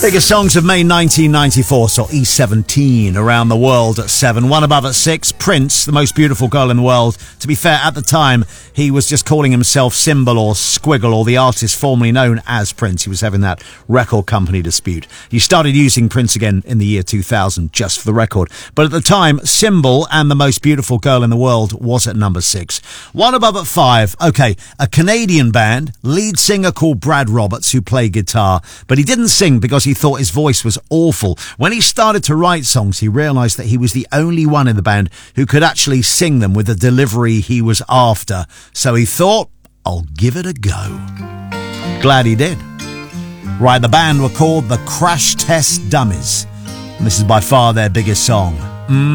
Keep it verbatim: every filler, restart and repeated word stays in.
Biggest songs of May nineteen ninety-four, so E seventeen around the world at seven. One above at six, Prince, the most beautiful girl in the world. To be fair, at the time, he was just calling himself Symbol or Squiggle, or the artist formerly known as Prince. He was having that record company dispute. He started using Prince again in the year two thousand, just for the record. But at the time, Symbol and the most beautiful girl in the world was at number six. One above at five, okay, a Canadian band, lead singer called Brad Roberts, who played guitar, but he didn't sing because he thought his voice was awful. When he started to write songs, he realised that he was the only one in the band who could actually sing them with the delivery he was after. So he thought, I'll give it a go. Glad he did. Right, the band were called the Crash Test Dummies. And this is by far their biggest song. Mm.